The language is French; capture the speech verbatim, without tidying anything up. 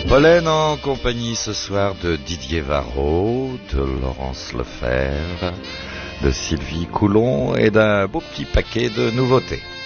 Pollen en compagnie ce soir de Didier Varro, de Laurence Lefebvre, de Sylvie Coulon et d'un beau petit paquet de nouveautés.